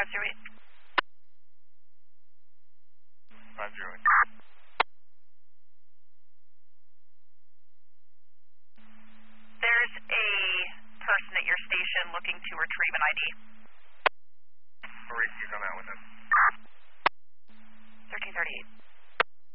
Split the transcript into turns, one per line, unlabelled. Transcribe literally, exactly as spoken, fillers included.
five zero eight.
five zero eight.
There's a person at your station looking to retrieve an I D.